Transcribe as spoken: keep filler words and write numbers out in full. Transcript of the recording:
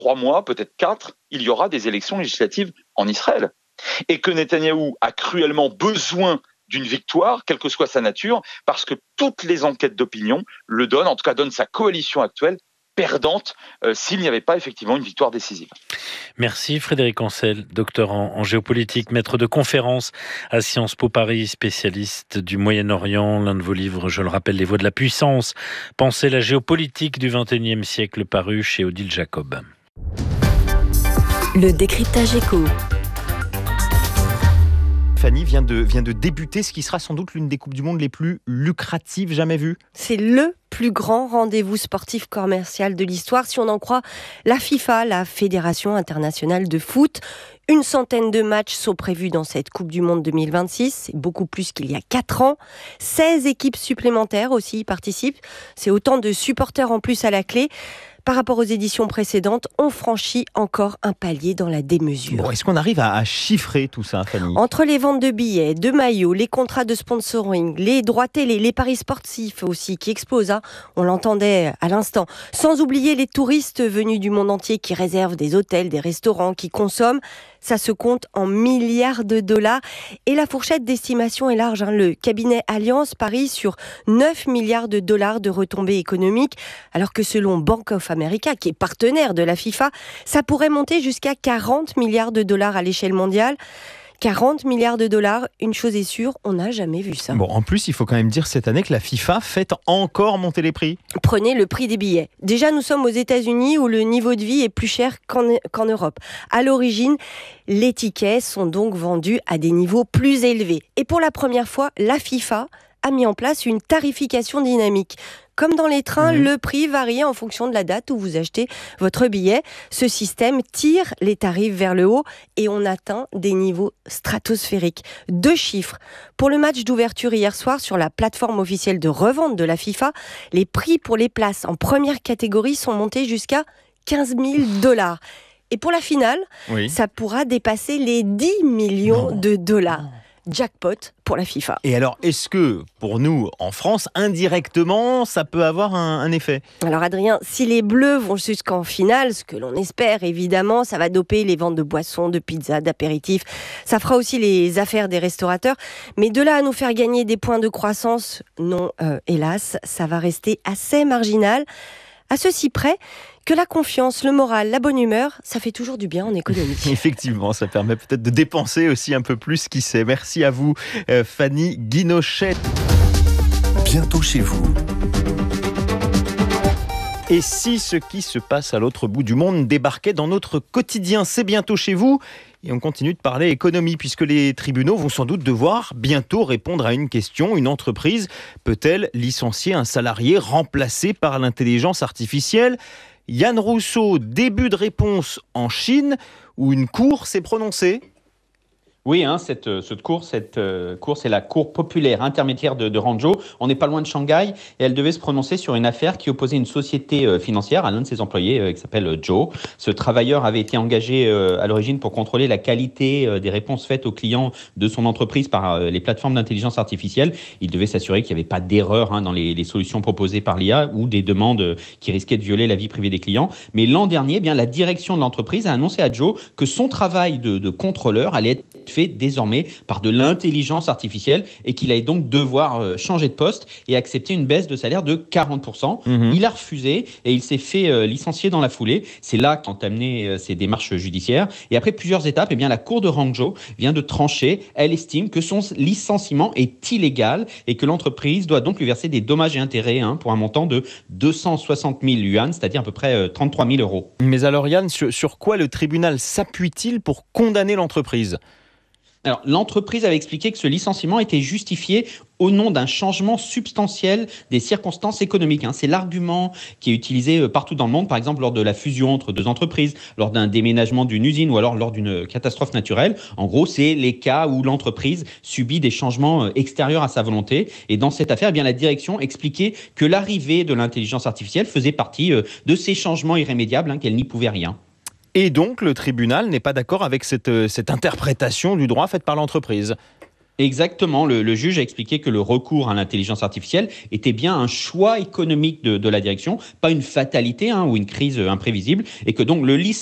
trois mois, peut-être quatre, il y aura des élections législatives en Israël. Et que Netanyahou a cruellement besoin d'une victoire, quelle que soit sa nature, parce que toutes les enquêtes d'opinion le donnent, en tout cas donnent sa coalition actuelle perdante euh, s'il n'y avait pas effectivement une victoire décisive. Merci Frédéric Ancel, docteur en, en géopolitique, maître de conférence à Sciences Po Paris, spécialiste du Moyen-Orient. L'un de vos livres, je le rappelle, Les Voies de la puissance, Penser la géopolitique du vingt et unième siècle, paru chez Odile Jacob. Le décryptage éco. Fanny vient de, vient de débuter ce qui sera sans doute l'une des Coupes du Monde les plus lucratives jamais vues. C'est le plus grand rendez-vous sportif commercial de l'histoire, si on en croit la FIFA, la Fédération internationale de foot. Une centaine de matchs sont prévus dans cette Coupe du Monde deux mille vingt-six, c'est beaucoup plus qu'il y a quatre ans. seize équipes supplémentaires aussi y participent, c'est autant de supporters en plus à la clé. Par rapport aux éditions précédentes, on franchit encore un palier dans la démesure. Bon, est-ce qu'on arrive à, à chiffrer tout ça, Fanny ? Entre les ventes de billets, de maillots, les contrats de sponsoring, les droits télé, les paris sportifs aussi qui explosent, hein, on l'entendait à l'instant. Sans oublier les touristes venus du monde entier qui réservent des hôtels, des restaurants, qui consomment. Ça se compte en milliards de dollars. Et la fourchette d'estimation est large. Hein. Le cabinet Allianz parie sur neuf milliards de dollars de retombées économiques, alors que selon Bank of America, qui est partenaire de la FIFA, ça pourrait monter jusqu'à quarante milliards de dollars à l'échelle mondiale. quarante milliards de dollars, une chose est sûre, on n'a jamais vu ça. Bon, en plus, il faut quand même dire cette année que la FIFA fait encore monter les prix. Prenez le prix des billets. Déjà, nous sommes aux États-Unis où le niveau de vie est plus cher qu'en, qu'en Europe. À l'origine, les tickets sont donc vendus à des niveaux plus élevés. Et pour la première fois, la FIFA a mis en place une tarification dynamique. Comme dans les trains, mmh. le prix varie en fonction de la date où vous achetez votre billet. Ce système tire les tarifs vers le haut et on atteint des niveaux stratosphériques. Deux chiffres. Pour le match d'ouverture hier soir sur la plateforme officielle de revente de la FIFA, les prix pour les places en première catégorie sont montés jusqu'à quinze mille dollars. Et pour la finale, oui. ça pourra dépasser les dix millions non. de dollars. Jackpot pour la FIFA. Et alors, est-ce que, pour nous, en France, indirectement, ça peut avoir un, un effet ? Alors Adrien, si les Bleus vont jusqu'en finale, ce que l'on espère évidemment, ça va doper les ventes de boissons, de pizzas, d'apéritifs. Ça fera aussi les affaires des restaurateurs. Mais de là à nous faire gagner des points de croissance, non, euh, hélas, ça va rester assez marginal. À ceci près que la confiance, le moral, la bonne humeur, ça fait toujours du bien en économie. Effectivement, ça permet peut-être de dépenser aussi un peu plus, qui sait. Merci à vous, euh, Fanny Guinochet. Bientôt chez vous. Et si ce qui se passe à l'autre bout du monde débarquait dans notre quotidien ? C'est bientôt chez vous. Et on continue de parler économie, puisque les tribunaux vont sans doute devoir bientôt répondre à une question. Une entreprise peut-elle licencier un salarié remplacé par l'intelligence artificielle ? Yann Rousseau, début de réponse en Chine, où une cour s'est prononcée. Oui, hein, cette, cette cour, cette euh, cour, c'est la cour populaire intermédiaire de, de Hangzhou. On n'est pas loin de Shanghai et elle devait se prononcer sur une affaire qui opposait une société euh, financière à l'un de ses employés euh, qui s'appelle euh, Joe. Ce travailleur avait été engagé euh, à l'origine pour contrôler la qualité euh, des réponses faites aux clients de son entreprise par euh, les plateformes d'intelligence artificielle. Il devait s'assurer qu'il n'y avait pas d'erreur hein, dans les, les solutions proposées par l'I A ou des demandes euh, qui risquaient de violer la vie privée des clients. Mais l'an dernier, eh bien, la direction de l'entreprise a annoncé à Joe que son travail de, de contrôleur allait être fait désormais par de l'intelligence artificielle et qu'il allait donc devoir euh, changer de poste et accepter une baisse de salaire de quarante pour cent. Mmh. Il a refusé et il s'est fait euh, licencier dans la foulée. C'est là qu'ont amené euh, ces démarches judiciaires. Et après plusieurs étapes, eh bien, la cour de Hangzhou vient de trancher. Elle estime que son licenciement est illégal et que l'entreprise doit donc lui verser des dommages et intérêts hein, pour un montant de deux cent soixante mille yuan, c'est-à-dire à peu près euh, trente-trois mille euros. Mais alors Yann, sur, sur quoi le tribunal s'appuie-t-il pour condamner l'entreprise ? Alors, l'entreprise avait expliqué que ce licenciement était justifié au nom d'un changement substantiel des circonstances économiques. Hein. C'est l'argument qui est utilisé partout dans le monde, par exemple lors de la fusion entre deux entreprises, lors d'un déménagement d'une usine ou alors lors d'une catastrophe naturelle. En gros, c'est les cas où l'entreprise subit des changements extérieurs à sa volonté. Et dans cette affaire, eh bien, la direction expliquait que l'arrivée de l'intelligence artificielle faisait partie de ces changements irrémédiables, hein, qu'elle n'y pouvait rien. Et donc, le tribunal n'est pas d'accord avec cette, cette interprétation du droit faite par l'entreprise. Exactement, le, le juge a expliqué que le recours à l'intelligence artificielle était bien un choix économique de, de la direction, pas une fatalité hein, ou une crise imprévisible, et que donc le